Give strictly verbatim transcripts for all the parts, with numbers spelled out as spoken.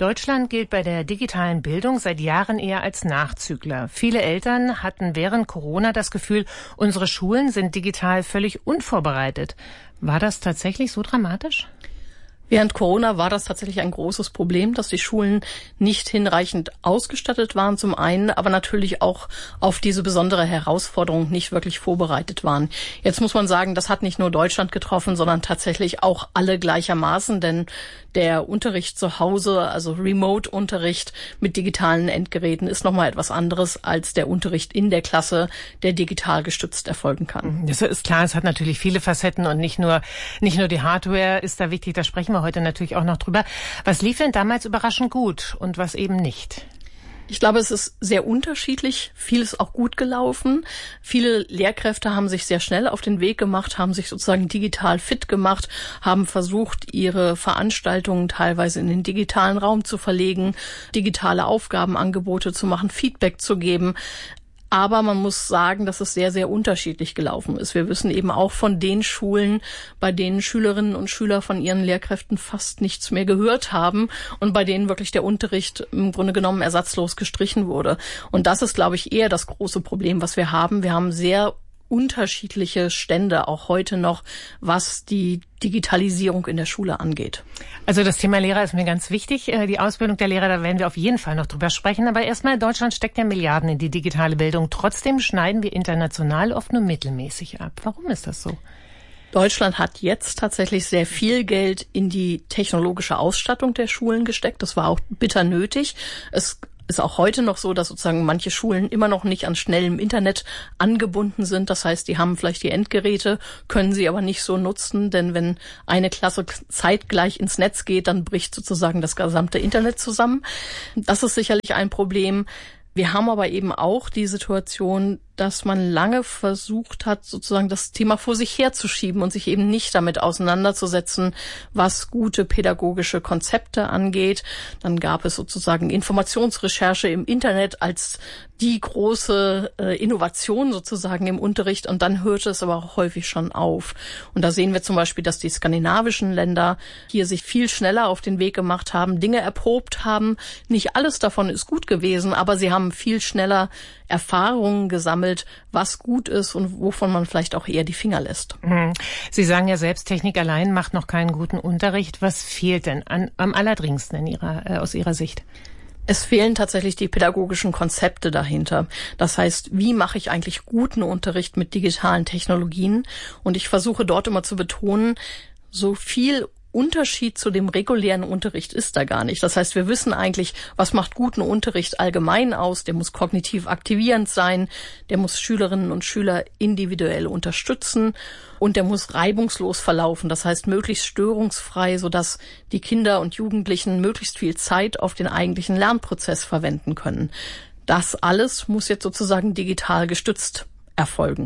Deutschland gilt bei der digitalen Bildung seit Jahren eher als Nachzügler. Viele Eltern hatten während Corona das Gefühl, unsere Schulen sind digital völlig unvorbereitet. War das tatsächlich so dramatisch? Während Corona war das tatsächlich ein großes Problem, dass die Schulen nicht hinreichend ausgestattet waren zum einen, aber natürlich auch auf diese besondere Herausforderung nicht wirklich vorbereitet waren. Jetzt muss man sagen, das hat nicht nur Deutschland getroffen, sondern tatsächlich auch alle gleichermaßen, denn der Unterricht zu Hause, also Remote-Unterricht mit digitalen Endgeräten, ist nochmal etwas anderes als der Unterricht in der Klasse, der digital gestützt erfolgen kann. Das ist klar, es hat natürlich viele Facetten und nicht nur, nicht nur die Hardware ist da wichtig, da sprechen wir heute natürlich auch noch drüber. Was lief denn damals überraschend gut und was eben nicht? Ich glaube, es ist sehr unterschiedlich, vieles auch gut gelaufen. Viele Lehrkräfte haben sich sehr schnell auf den Weg gemacht, haben sich sozusagen digital fit gemacht, haben versucht, ihre Veranstaltungen teilweise in den digitalen Raum zu verlegen, digitale Aufgabenangebote zu machen, Feedback zu geben. Aber man muss sagen, dass es sehr, sehr unterschiedlich gelaufen ist. Wir wissen eben auch von den Schulen, bei denen Schülerinnen und Schüler von ihren Lehrkräften fast nichts mehr gehört haben und bei denen wirklich der Unterricht im Grunde genommen ersatzlos gestrichen wurde. Und das ist, glaube ich, eher das große Problem, was wir haben. Wir haben sehr unterschiedliche Stände, auch heute noch, was die Digitalisierung in der Schule angeht. Also das Thema Lehrer ist mir ganz wichtig. Die Ausbildung der Lehrer, da werden wir auf jeden Fall noch drüber sprechen. Aber erstmal, Deutschland steckt ja Milliarden in die digitale Bildung. Trotzdem schneiden wir international oft nur mittelmäßig ab. Warum ist das so? Deutschland hat jetzt tatsächlich sehr viel Geld in die technologische Ausstattung der Schulen gesteckt. Das war auch bitter nötig. Es ist auch heute noch so, dass sozusagen manche Schulen immer noch nicht an schnellem Internet angebunden sind. Das heißt, die haben vielleicht die Endgeräte, können sie aber nicht so nutzen, denn wenn eine Klasse zeitgleich ins Netz geht, dann bricht sozusagen das gesamte Internet zusammen. Das ist sicherlich ein Problem. Wir haben aber eben auch die Situation, dass man lange versucht hat, sozusagen das Thema vor sich herzuschieben und sich eben nicht damit auseinanderzusetzen, was gute pädagogische Konzepte angeht. Dann gab es sozusagen Informationsrecherche im Internet als die große äh, Innovation sozusagen im Unterricht und dann hörte es aber auch häufig schon auf. Und da sehen wir zum Beispiel, dass die skandinavischen Länder hier sich viel schneller auf den Weg gemacht haben, Dinge erprobt haben. Nicht alles davon ist gut gewesen, aber sie haben viel schneller Erfahrungen gesammelt, was gut ist und wovon man vielleicht auch eher die Finger lässt. Sie sagen ja selbst, Technik allein macht noch keinen guten Unterricht. Was fehlt denn an, am allerdringendsten in Ihrer, äh, aus Ihrer Sicht? Es fehlen tatsächlich die pädagogischen Konzepte dahinter. Das heißt, wie mache ich eigentlich guten Unterricht mit digitalen Technologien? Und ich versuche dort immer zu betonen, so viel Unterschied zu dem regulären Unterricht ist da gar nicht. Das heißt, wir wissen eigentlich, was macht guten Unterricht allgemein aus. Der muss kognitiv aktivierend sein, der muss Schülerinnen und Schüler individuell unterstützen und der muss reibungslos verlaufen. Das heißt, möglichst störungsfrei, sodass die Kinder und Jugendlichen möglichst viel Zeit auf den eigentlichen Lernprozess verwenden können. Das alles muss jetzt sozusagen digital gestützt erfolgen.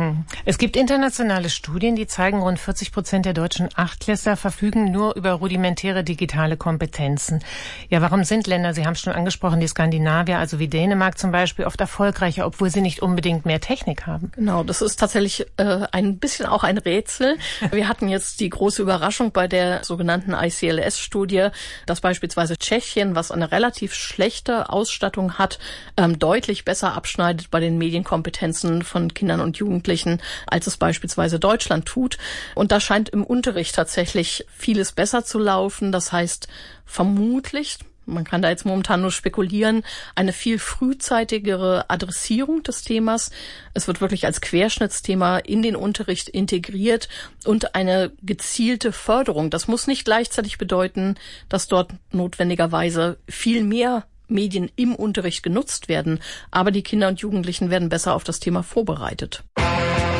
Es gibt internationale Studien, die zeigen, rund vierzig Prozent der deutschen Achtklässler verfügen nur über rudimentäre digitale Kompetenzen. Ja, warum sind Länder, Sie haben es schon angesprochen, die Skandinavier, also wie Dänemark zum Beispiel, oft erfolgreicher, obwohl sie nicht unbedingt mehr Technik haben? Genau, das ist tatsächlich äh, ein bisschen auch ein Rätsel. Wir hatten jetzt die große Überraschung bei der sogenannten I C L S-Studie, dass beispielsweise Tschechien, was eine relativ schlechte Ausstattung hat, ähm, deutlich besser abschneidet bei den Medienkompetenzen von Kindern und Jugendlichen, als es beispielsweise Deutschland tut. Und da scheint im Unterricht tatsächlich vieles besser zu laufen. Das heißt, vermutlich, man kann da jetzt momentan nur spekulieren, eine viel frühzeitigere Adressierung des Themas. Es wird wirklich als Querschnittsthema in den Unterricht integriert und eine gezielte Förderung. Das muss nicht gleichzeitig bedeuten, dass dort notwendigerweise viel mehr Medien im Unterricht genutzt werden, aber die Kinder und Jugendlichen werden besser auf das Thema vorbereitet.